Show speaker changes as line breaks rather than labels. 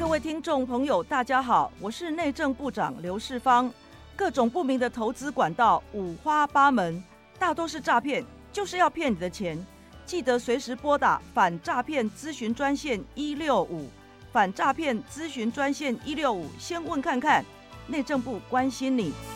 各位听众朋友，大家好，我是内政部长刘世芳。各种不明的投资管道五花八门，大多是诈骗，就是要骗你的钱。记得随时拨打反诈骗咨询专线165，反诈骗咨询专线165，先问看看，内政部关心你。